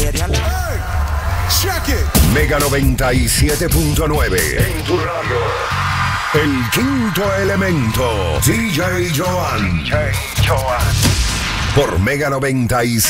Hey, check it. Mega 97.9 en tu radio. El quinto elemento, DJ Joan. Por Mega 97.